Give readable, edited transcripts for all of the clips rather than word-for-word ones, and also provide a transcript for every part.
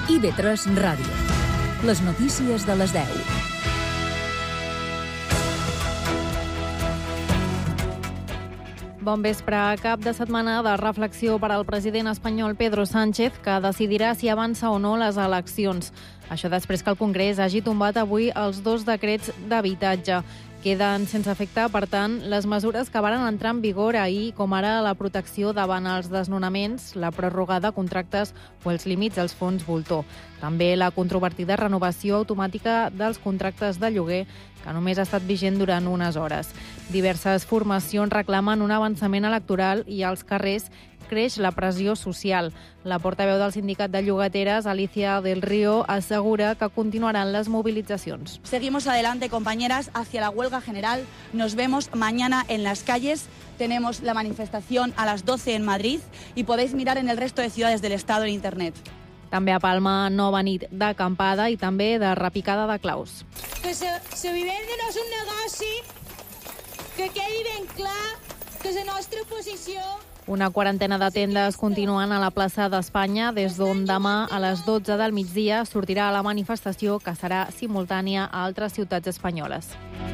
IB3 Ràdio. Les notícies de les 10. Bon vespre. Cap de setmana de reflexió per al president espanyol Pedro Sánchez, que decidirà si avança o no les eleccions. Això després que el Congrés hagi tombat avui els 2 decrets d'habitatge. Queden sense efecte, per tant, les mesures que varen entrar en vigor ahir, com ara la protecció davant els desnonaments, la pròrroga de contractes o els límits als fons voltor. També la controvertida renovació automàtica dels contractes de lloguer, que només ha estat vigent durant unes hores. Diverses formacions reclamen un avançament electoral i als carrers creix la pressió social. La portaveu del sindicat de llogateres, Alicia del Río, assegura que continuaran les movilitzacions. Seguimos adelante, compañeras, hacia la huelga general. Nos vemos mañana en las calles. Tenemos la manifestación a las 12 en Madrid y podéis mirar en el resto de ciudades del Estado en Internet. També a Palma, nova nit d'acampada i també de repicada de claus. Que la vivenda no és un negoci, que quedi ben clar que la nostra posició... Una quarantena de tendes continuen a la plaça d'Espanya, des d'on demà a les 12 del migdia sortirà la manifestació, que serà simultània a altres ciutats espanyoles.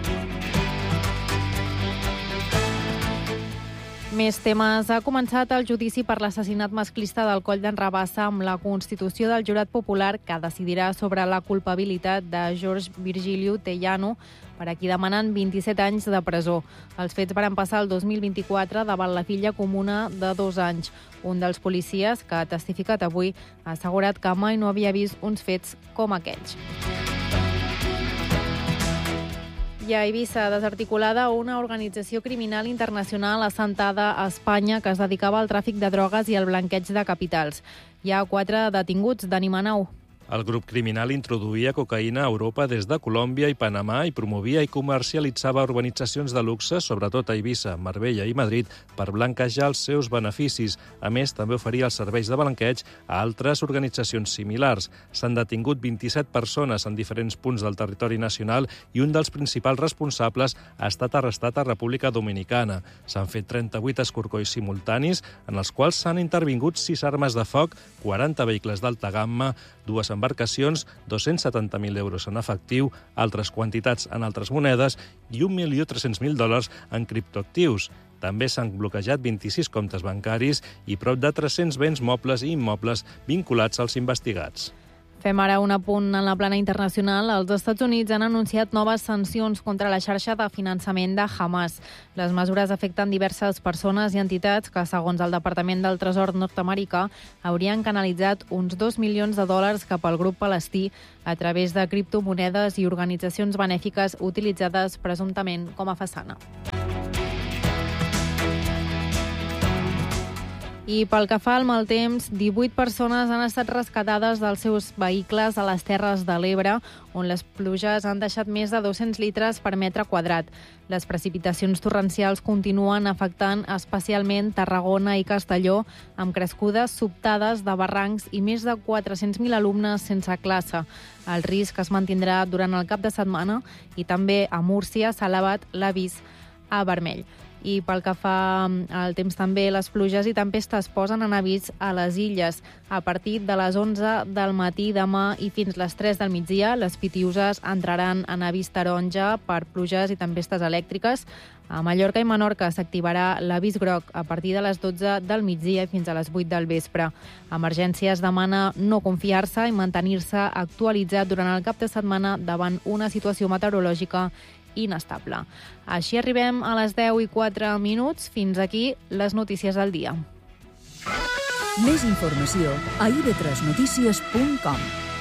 Més temes. Ha començat el judici per l'assassinat masclista del Coll d'en Rabassa amb la constitució del jurat popular, que decidirà sobre la culpabilitat de George Virgilio Tellano, per a qui demanen 27 anys de presó. Els fets van passar el 2024 davant la filla comuna de 2 anys. Un dels policies, que ha testificat avui, ha assegurat que mai no havia vist uns fets com aquells. I a Eivissa, desarticulada una organització criminal internacional assentada a Espanya que es dedicava al tràfic de drogues i al blanqueig de capitals. Hi ha 4 detinguts d'Animanau. El grup criminal introduïa cocaïna a Europa des de Colòmbia i Panamà i promovia i comercialitzava urbanitzacions de luxe, sobretot a Eivissa, Marbella i Madrid, per blanquejar els seus beneficis. A més, també oferia els serveis de blanqueig a altres organitzacions similars. S'han detingut 27 persones en diferents punts del territori nacional i un dels principals responsables ha estat arrestat a República Dominicana. S'han fet 38 escorcolls simultanis, en els quals s'han intervingut 6 armes de foc, 40 vehicles d'alta gamma, 2 embarcacions, 270.000 euros en efectiu, altres quantitats en altres monedes i $1.300.000 en criptoactius. També s'han bloquejat 26 comptes bancaris i prop de 300 béns mobles i immobles vinculats als investigats. Fem ara un apunt en la plana internacional. Els Estats Units han anunciat noves sancions contra la xarxa de finançament de Hamas. Les mesures afecten diverses persones i entitats que, segons el Departament del Tresor nord-americà, haurien canalitzat uns $2 milions cap al grup palestí a través de criptomonedes i organitzacions benèfiques utilitzades presumptament com a façana. I pel que fa al mal temps, 18 persones han estat rescatades dels seus vehicles a les Terres de l'Ebre, on les pluges han deixat més de 200 litres per metre quadrat. Les precipitacions torrencials continuen afectant especialment Tarragona i Castelló, amb crescudes sobtades de barrancs i més de 400.000 alumnes sense classe. El risc es mantindrà durant el cap de setmana i també a Múrcia s'ha elevat l'avís a vermell. I pel que fa al temps també, les pluges i tempestes posen en avís a les illes. A partir de les 11 del matí demà i fins les 3 del migdia, les Pitiüses entraran en avís taronja per pluges i tempestes elèctriques. A Mallorca i Menorca s'activarà l'avís groc a partir de les 12 del migdia fins a les 8 del vespre. Emergències demana no confiar-se i mantenir-se actualitzat durant el cap de setmana davant una situació meteorològica inestable. Així arribem a les 10:04. Fins aquí les notícies del dia. Més informació a ib3notícies.com.